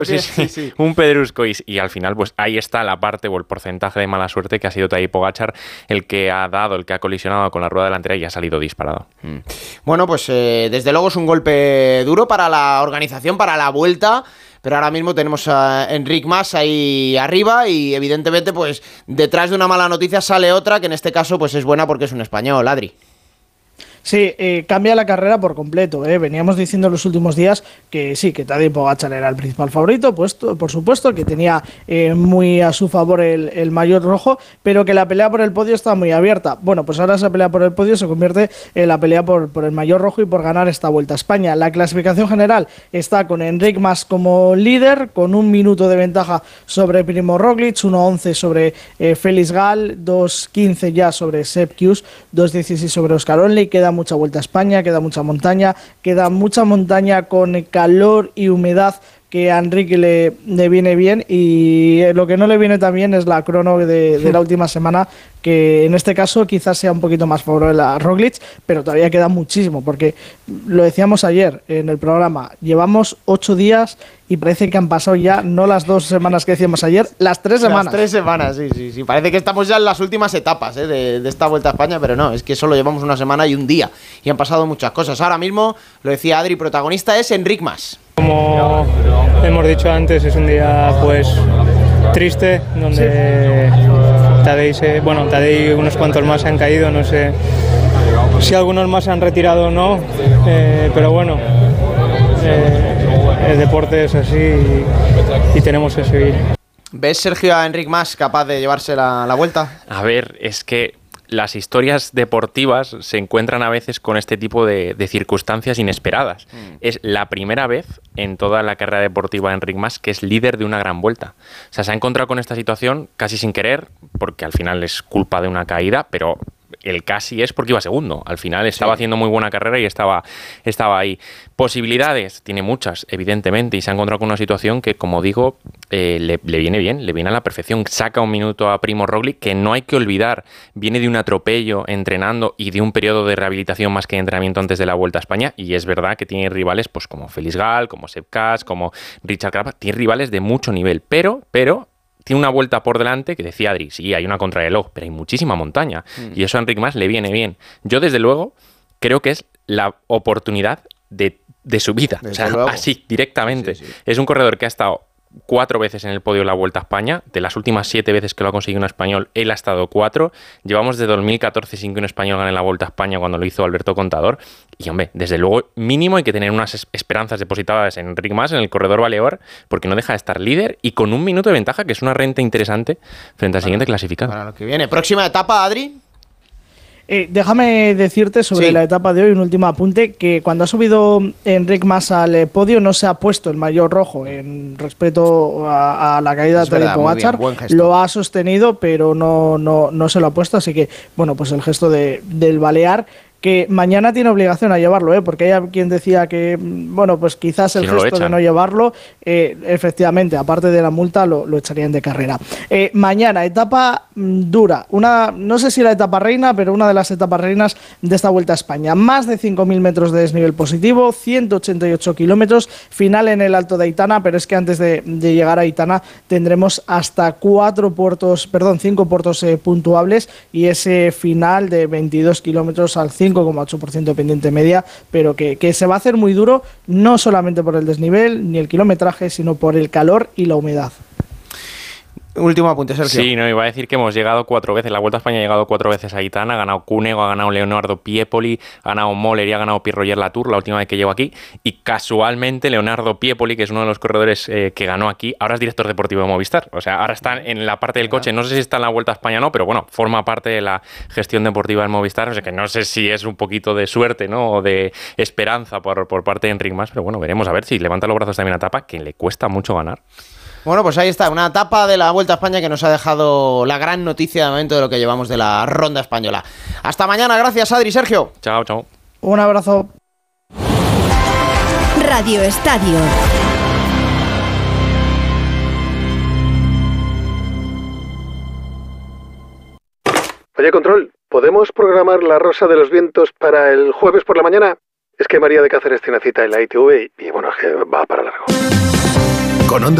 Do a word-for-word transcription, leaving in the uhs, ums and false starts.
Sí, sí, sí. Un pedrusco y, y al final pues ahí está la parte o el porcentaje de mala suerte que ha sido Tadej Pogačar el que ha dado, el que ha colisionado con la rueda delantera y ha salido disparado. Mm. Bueno, pues eh, desde luego es un golpe duro para la organización, para la Vuelta, pero ahora mismo tenemos a Enric Mas ahí arriba y evidentemente pues detrás de una mala noticia sale otra que en este caso pues es buena porque es un español, Adri. Sí, eh, cambia la carrera por completo. ¿eh? Veníamos diciendo en los últimos días que sí, que Tadej Pogačar era el principal favorito, pues, por supuesto, que tenía eh, muy a su favor el, el maillot rojo, pero que la pelea por el podio está muy abierta. Bueno, pues ahora esa pelea por el podio se convierte en la pelea por, por el maillot rojo y por ganar esta Vuelta a España. La clasificación general está con Enric Mas como líder, con un minuto de ventaja sobre Primo Roglic, uno once sobre eh, Félix Gall, dos quince ya sobre Sepp Kuss, dos dieciséis sobre Oscar Onley. Queda mucha Vuelta a España, queda mucha montaña, queda mucha montaña con calor y humedad que a Enrique le, le viene bien, y lo que no le viene tan bien es la crono de, de la última semana, que en este caso quizás sea un poquito más favorable a Roglic, pero todavía queda muchísimo, porque lo decíamos ayer en el programa, llevamos ocho días y parece que han pasado ya, no las dos semanas que decíamos ayer, las tres semanas. Las tres semanas, sí, sí, sí. Parece que estamos ya en las últimas etapas ¿eh? de, de esta Vuelta a España, pero no, es que solo llevamos una semana y un día, y han pasado muchas cosas. Ahora mismo, lo decía Adri, protagonista es Enric Mas. Como hemos dicho antes, es un día pues triste, donde sí. Tadej, bueno, Tadej y unos cuantos más se han caído, no sé si algunos más se han retirado o no, eh, pero bueno, eh, el deporte es así y, y tenemos que seguir. ¿Ves, Sergio, a Enric Mas capaz de llevarse la, la Vuelta? A ver, es que las historias deportivas se encuentran a veces con este tipo de, de circunstancias inesperadas. Mm. Es la primera vez en toda la carrera deportiva de Enric Mas que es líder de una gran vuelta. O sea, se ha encontrado con esta situación casi sin querer, porque al final es culpa de una caída, pero el casi es porque iba segundo. Al final estaba sí. haciendo muy buena carrera y estaba, estaba ahí. Posibilidades, tiene muchas, evidentemente, y se ha encontrado con una situación que, como digo, eh, le, le viene bien, le viene a la perfección. Saca un minuto a Primo Roglic, que no hay que olvidar, viene de un atropello entrenando y de un periodo de rehabilitación más que de entrenamiento antes de la Vuelta a España, y es verdad que tiene rivales pues como Félix Gall, como Sepp Kuss, como Richard Carapaz, tiene rivales de mucho nivel, pero, pero tiene una vuelta por delante que decía Adri, sí, hay una contrarreloj, pero hay muchísima montaña, mm. y eso a Enric Mas le viene bien. Yo, desde luego, creo que es la oportunidad de, de su vida, desde o sea, luego. así, directamente. Sí, sí. Es un corredor que ha estado cuatro veces en el podio de la Vuelta a España. De las últimas siete veces que lo ha conseguido un español, él ha estado cuatro. Llevamos desde dos mil catorce sin que un español gane la Vuelta a España, cuando lo hizo Alberto Contador. Y, hombre, desde luego, mínimo hay que tener unas esperanzas depositadas en Enric Mas, en el corredor balear, porque no deja de estar líder y con un minuto de ventaja, que es una renta interesante frente al siguiente clasificado. Para lo que viene. Próxima etapa, Adri. Eh, déjame decirte sobre sí. la etapa de hoy un último apunte, que cuando ha subido Enric Mas al podio no se ha puesto el maillot rojo en respeto a, a la caída es de Tadej Pogačar, lo ha sostenido pero no, no, no se lo ha puesto, así que bueno, pues el gesto de, del balear, que mañana tiene obligación a llevarlo, ¿eh? Porque hay quien decía que, bueno, pues quizás el si no gesto de no llevarlo, eh, efectivamente, aparte de la multa, lo, lo echarían de carrera. Eh, mañana, etapa mmm, dura, una, no sé si la etapa reina, pero una de las etapas reinas de esta Vuelta a España. Más de cinco mil metros de desnivel positivo, ciento ochenta y ocho kilómetros, final en el Alto de Aitana, pero es que antes de, de llegar a Aitana tendremos hasta cuatro puertos, perdón, cinco puertos eh, puntuables, y ese final de veintidós kilómetros al cinco coma ocho por ciento de pendiente media, pero que, que se va a hacer muy duro, no solamente por el desnivel ni el kilometraje, sino por el calor y la humedad. Último apunte, Sergio. Sí, no, iba a decir que hemos llegado cuatro veces, la Vuelta a España ha llegado cuatro veces a Aitana, ha ganado Cunego, ha ganado Leonardo Piepoli, ha ganado Moller y ha ganado Pierre Roger Latour la última vez que llegó aquí, y casualmente Leonardo Piepoli, que es uno de los corredores eh, que ganó aquí, ahora es director deportivo de Movistar, o sea, ahora está en la parte del coche, no sé si está en la Vuelta a España o no, pero bueno, forma parte de la gestión deportiva del Movistar, o sea que no sé si es un poquito de suerte, ¿no?, o de esperanza por, por parte de Enric Mas, pero bueno, veremos a ver si levanta los brazos también a etapa, que le cuesta mucho ganar. Bueno, pues ahí está, una etapa de la Vuelta a España que nos ha dejado la gran noticia de momento de lo que llevamos de la ronda española. Hasta mañana, gracias Adri, Sergio. Chao, chao. Un abrazo. Radio Estadio. Oye, Control, ¿podemos programar la Rosa de los Vientos para el jueves por la mañana? Es que María de Cáceres tiene cita en la I T V y, y bueno, es que va para largo. Con Onda